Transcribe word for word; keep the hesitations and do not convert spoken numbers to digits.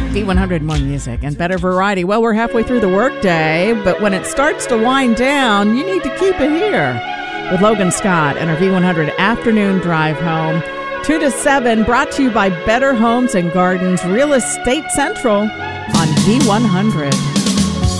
V one hundred, more music and better variety. Well, we're halfway through the workday, but when it starts to wind down, you need to keep it here with Logan Scott and our V one hundred afternoon drive home. two to seven, brought to you by Better Homes and Gardens, Real Estate Central on V one hundred.